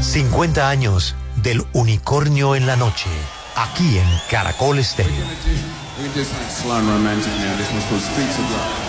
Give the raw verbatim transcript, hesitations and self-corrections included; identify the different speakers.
Speaker 1: cincuenta años del unicornio en la noche, aquí en Caracol Estéreo.
Speaker 2: We're gonna do something slow and romantic now. This one's called Streets of Love.